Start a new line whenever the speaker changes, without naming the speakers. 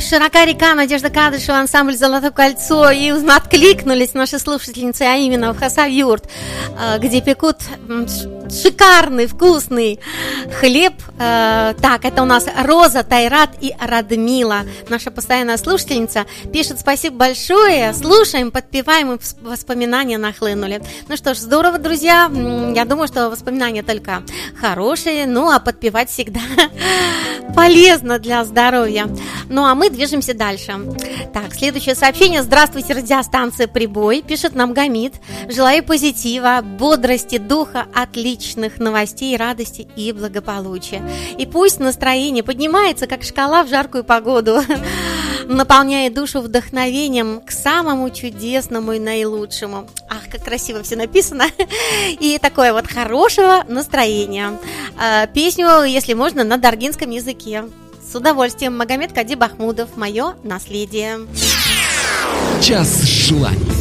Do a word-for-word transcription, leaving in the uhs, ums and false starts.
широка река, Надежда Кадышева, ансамбль «Золотое кольцо». И откликнулись наши слушательницы, а именно в Хасавюрт, где пекут шикарный, вкусный хлеб. Так, это у нас Роза, Тайрат и Радмила, наша постоянная слушательница. Пишет: спасибо большое, слушаем, подпеваем, и воспоминания нахлынули. Ну что ж, здорово, друзья. Я думаю, что воспоминания только хорошие, ну а подпевать всегда полезно для здоровья. Ну а мы движемся дальше. Так, следующее сообщение. Здравствуйте, радиостанция «Прибой», пишет нам Гамид. Желаю позитива, бодрости, духа, отличных новостей, радости и благополучия. И пусть настроение поднимается, как шкала в жаркую погоду, наполняя душу вдохновением к самому чудесному и наилучшему. Ах, как красиво все написано. И такое вот хорошего настроения. Песню, если можно, на даргинском языке. С удовольствием. Магомед Кади Бахмудов. Мое наследие.
Час желаний.